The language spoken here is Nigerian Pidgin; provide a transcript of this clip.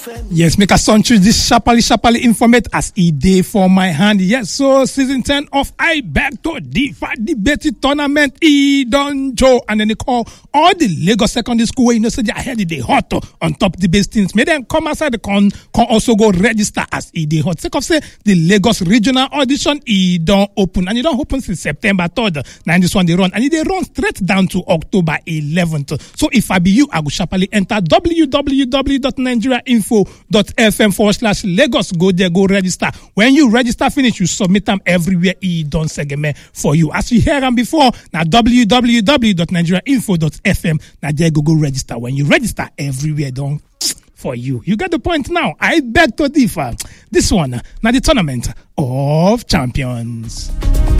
Yes, make a son choose this sharply informate as e dey for my hand. Yes, so season 10 of I Beg to Differ debate tournament e don show, and then they call all the Lagos secondary school where you know say they ahead dey hot on top debate things. Make them come outside the con also go register as e dey hot. Sake of say the Lagos regional audition e don open, and e don open since September 3rd. Now this one they run, and they run straight down to October 11th. So if I be you, I go sharply enter www.nigeriainfo.fm/Lagos. Go there, go register. When you register finish, you submit them everywhere. E don segment for you. As you hear them before, now www.nigeriainfo.fm. Now there go register. When you register, everywhere done for you. You get the point now. I Beg to Differ. This one, now the tournament of champions.